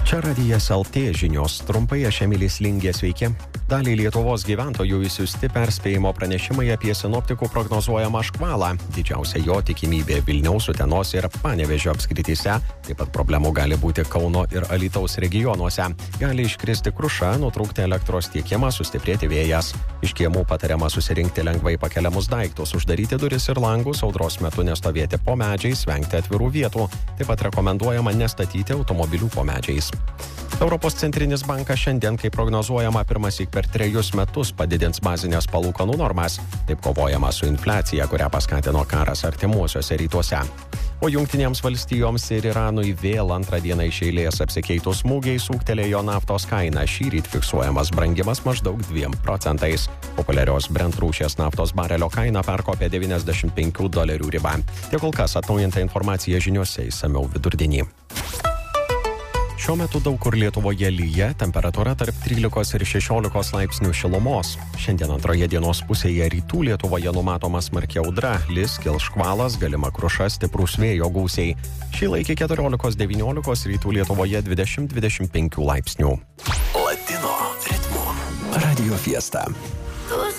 Čia Radijas LT žinios, trumpai aš Emilis Lingė, sveiki. Daliai Lietuvos gyventojų išsiųsti perspėjimo pranešimai apie sinoptikų prognozuojamą škvalą. Didžiausia jo tikimybė Vilniaus, Utenos ir Panevėžio apskrityse. Taip pat problemų gali būti Kauno ir Alytaus regionuose. Gali iškristi kruša, nutrūkti elektros tiekimą, sustiprėti vėjas. Iš kiemų patariama susirinkti lengvai pakeliamus daiktus, uždaryti duris ir langus, audros metu nestovėti po medžiais, vengti atvirų vietų. Taip pat rekomenduojama nestatyti automobilių po medžiais. Europos centrinis bankas šiandien, kaip prognozuojama, pirmąsyk per 3 metus padidins bazinės palūkanų normas. Taip kovojama su infliacija, kurią paskatino karas artimuosiuose rytuose. O Jungtinėms valstijoms ir Iranui vėl antrą dieną iš eilės apsikeitus smūgiais ūgtelėjo naftos kaina. Šįryt fiksuojamas brangimas maždaug 2%. Populiarios Brent rūšies naftos barelio kaina perkopė $95 ribą. Tiek kol kas, atnaujinta informacija žiniose, išsamiau vidurdienį. Šiuo metu daug kur Lietuvoje lyja, temperatūra tarp 13 ir 16 laipsnių šilumos. Šiandien antroje dienos pusėje rytų Lietuvoje numatoma smarki audra, lis, kils škvalas, galima kruša, stiprūs vėjo gūsiai. Šį laikį 14-19, rytų Lietuvoje 20-25 laipsnių. Latino ritmo Radio Fiesta.